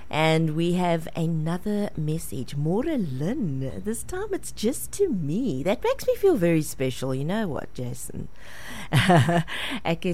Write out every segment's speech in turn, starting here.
And we have another message. Maura Lynn. This time it's just to me. That makes me feel very special. You know what, Jason? Ek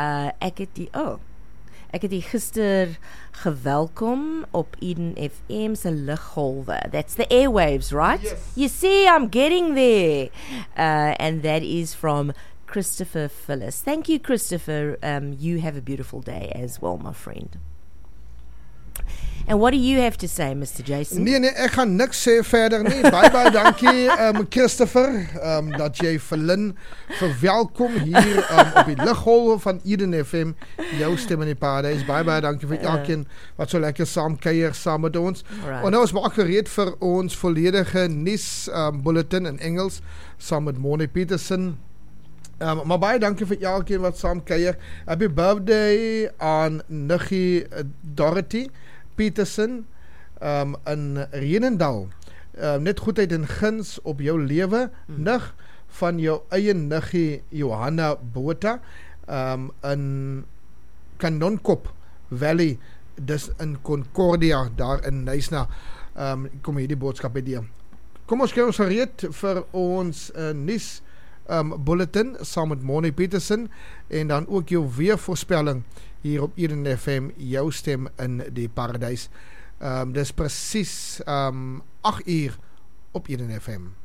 het die gister gewelkom op Eden FM se liggolwe. That's the airwaves, right? Yes. You see, I'm getting there. And that is from Christopher Phyllis. Thank you, Christopher. You have a beautiful day as well, my friend. And what do you have to say, Mr. Jason? Nee, ek gaan niks sê verder nie. Baie dankie, Christopher, dat jy Verlin verwelkom hier op die liggolwe van Eden FM, jou stem in die paradijs. Baie dankie vir elkeen wat so lekker saam kuier saam met ons. Right. En nou is maak gereed vir ons volledige nuus bulletin in Engels, saam met Moni Petersen. Maar baie dankie vir elkeen wat saam kuier. Happy birthday aan Niggie Dorothy Petersen in Renendal. Net goedheid en guns op jou lewe, nig van jou eie niggie Johanna Botha in Kanonkop Valley, dis in Concordia, daar in Nysna. Kom hierdie boodskap by die. Kom ons kry ons gereed vir ons nuus bulletin saam met Moni Petersen en dan ook jou weervoorspelling hier op Eden FM, jou stem in die paradijs. Dis presies 8 uur op Eden FM.